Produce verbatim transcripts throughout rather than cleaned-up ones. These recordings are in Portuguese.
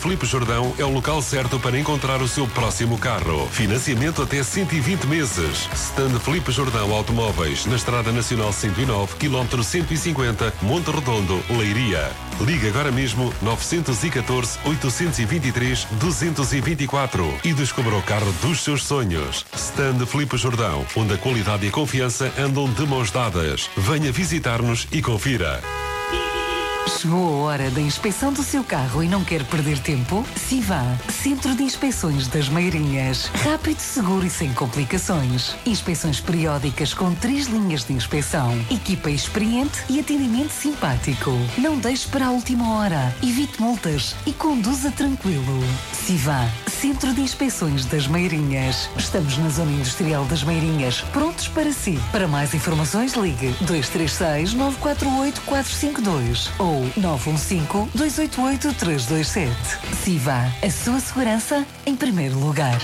Filipe Jordão é o local certo para encontrar o seu próximo carro. Financiamento até cento e vinte meses. Stand Filipe Jordão Automóveis, na Estrada Nacional cento e nove, quilómetro cento e cinquenta, Monte Redondo, Leiria. Ligue agora mesmo nove um quatro, oito dois três, dois dois quatro e descubra o carro dos seus sonhos. Stand Filipe Jordão, onde a qualidade e a confiança andam de mãos dadas. Venha visitar-nos e confira. Chegou a hora da inspeção do seu carro e não quer perder tempo? Sivan, Centro de Inspeções das Meirinhas. Rápido, seguro e sem complicações. Inspeções periódicas com três linhas de inspeção. Equipa experiente e atendimento simpático. Não deixe para a última hora. Evite multas e conduza tranquilo. Sivan, Centro de Inspeções das Meirinhas. Estamos na Zona Industrial das Meirinhas, prontos para si. Para mais informações, ligue dois três seis, nove quatro oito, quatro cinco dois ou nove um cinco, dois oito oito, três dois sete. Sivan, a sua segurança em primeiro lugar.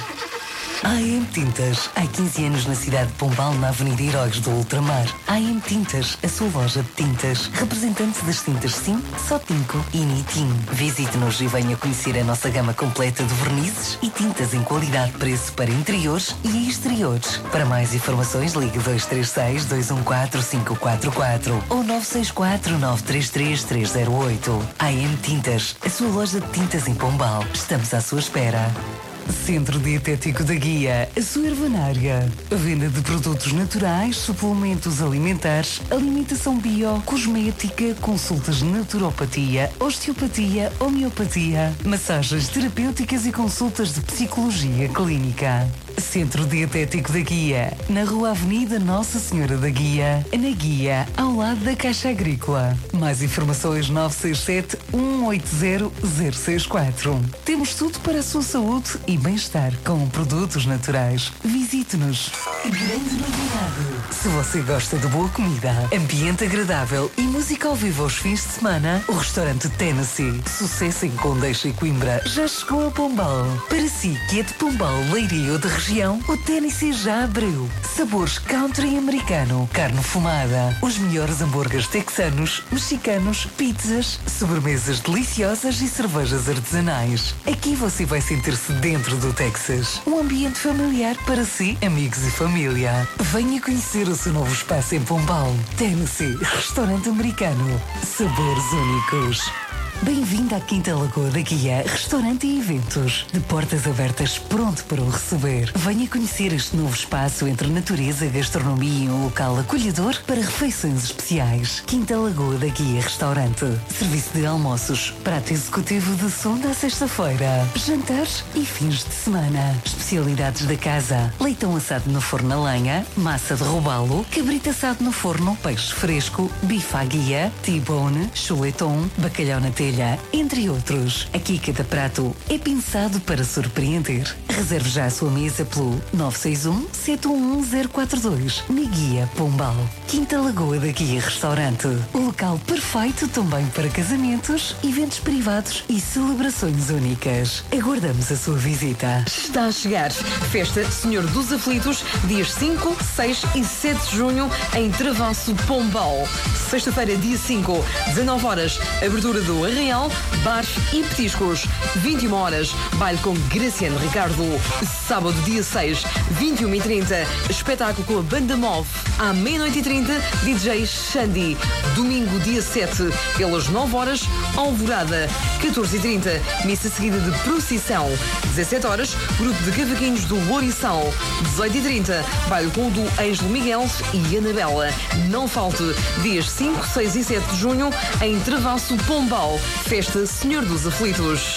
A M Tintas, há quinze anos na cidade de Pombal, na Avenida Heróis do Ultramar. A M Tintas, a sua loja de tintas, representante das tintas Sim, Sotinco e Nitin. Visite-nos e venha conhecer a nossa gama completa de vernizes e tintas em qualidade de preço para interiores e exteriores. Para mais informações, ligue dois três seis, dois um quatro, cinco quatro quatro ou nove seis quatro, nove três três, três zero oito. A M Tintas, a sua loja de tintas em Pombal. Estamos à sua espera. Centro Dietético da Guia, a sua ervanária. Venda de produtos naturais, suplementos alimentares, alimentação bio, cosmética, consultas de naturopatia, osteopatia, homeopatia, massagens terapêuticas e consultas de psicologia clínica. Centro Dietético da Guia, na Rua Avenida Nossa Senhora da Guia, na Guia, ao lado da Caixa Agrícola. Mais informações nove seis sete, um oito zero, zero seis quatro. Temos tudo para a sua saúde e bem-estar com produtos naturais. Visite-nos. Grande novidade. Se você gosta de boa comida, ambiente agradável e música ao vivo aos fins de semana, o restaurante Tennessee, sucesso em Condeixa e Coimbra, já chegou a Pombal. Para si que é de Pombal, Leiria ou de região, o Tennessee já abriu. Sabores country americano, carne fumada, os melhores hambúrgueres texanos, mexicanos, pizzas, sobremesas deliciosas e cervejas artesanais. Aqui você vai sentir-se dentro do Texas. Um ambiente familiar para si, amigos e família. Venha conhecer o seu novo espaço em Pombal. Tennessee, restaurante americano. Sabores únicos. Bem-vindo à Quinta Lagoa da Guia, restaurante e eventos. De portas abertas, pronto para o receber. Venha conhecer este novo espaço entre natureza, gastronomia e um local acolhedor para refeições especiais. Quinta Lagoa da Guia Restaurante. Serviço de almoços, prato executivo de segunda a sexta-feira, jantares e fins de semana. Especialidades da casa: leitão assado no forno a lenha, massa de robalo, cabrito assado no forno, peixe fresco, bife à guia, T-bone, chuleton, bacalhau na telha, entre outros. Aqui cada prato é pensado para surpreender. Reserve já a sua mesa pelo nove seis um, sete um um, zero quatro dois. Na Guia Pombal. Quinta Lagoa da Guia Restaurante. O local perfeito também para casamentos, eventos privados e celebrações únicas. Aguardamos a sua visita. Está a chegar. Festa Senhor dos Aflitos, dias cinco, seis e sete de junho, em Travasso, Pombal. Sexta-feira, dia cinco, dezanove horas, abertura do Arraial, bar e petiscos. vinte e uma horas, baile com Graciano Ricardo. Sábado, dia seis, vinte e uma e trinta, espetáculo com a Banda Move. À meia-noite e trinta, D J Xandi. Domingo, dia sete, pelas nove horas, Alvorada. catorze e trinta, missa seguida de procissão. dezassete horas, grupo de cavaquinhos do Louriçal. dezoito e trinta, baile com o do Ângelo Miguel e Anabela. Não falte, dias cinco, seis e sete de junho, em Travasso, Pombal. Festa Senhor dos Aflitos.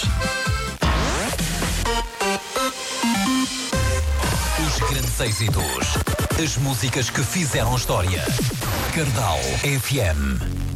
Os grandes êxitos. As músicas que fizeram história. Cardal F M.